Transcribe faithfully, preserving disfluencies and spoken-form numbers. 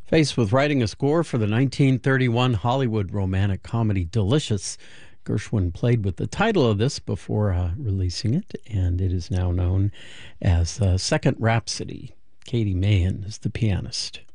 Faced with writing a score for the nineteen thirty-one Hollywood romantic comedy Delicious, Gershwin played with the title of this before uh, releasing it, and it is now known as uh, Second Rhapsody. Katie Mahan is the pianist.